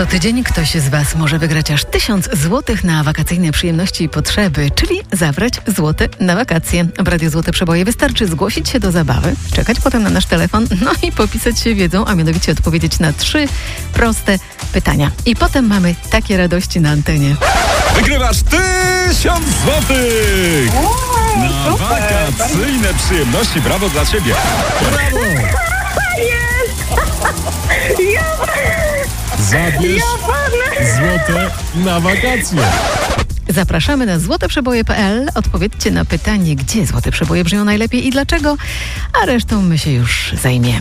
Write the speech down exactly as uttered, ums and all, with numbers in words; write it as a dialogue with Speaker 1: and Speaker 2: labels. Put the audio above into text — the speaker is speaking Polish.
Speaker 1: Co tydzień ktoś z Was może wygrać aż tysiąc złotych na wakacyjne przyjemności i potrzeby, czyli zabrać złote na wakacje. W Radiu Złote Przeboje wystarczy zgłosić się do zabawy, czekać potem na nasz telefon, no i popisać się wiedzą, a mianowicie odpowiedzieć na trzy proste pytania. I potem mamy takie radości na antenie.
Speaker 2: Wygrywasz tysiąc złotych na wakacyjne przyjemności. Brawo dla Ciebie. Brawo. Zabierz złote na wakacje.
Speaker 1: Zapraszamy na złote przeboje kropka p l. Odpowiedzcie na pytanie, gdzie złote przeboje brzmią najlepiej i dlaczego, a resztą my się już zajmiemy.